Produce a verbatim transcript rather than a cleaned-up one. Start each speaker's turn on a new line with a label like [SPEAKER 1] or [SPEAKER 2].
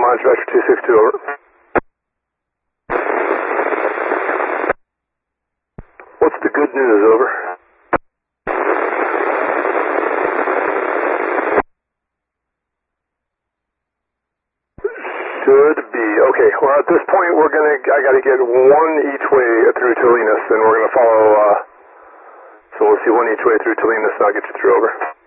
[SPEAKER 1] Launch Vector two six two, over. What's the good news, over? Should be. Okay, well at this point we're going to, I got to get one each way through Tolinas, and we're going to follow, uh, so we'll see one each way through Tolinas, and I'll get you through, over.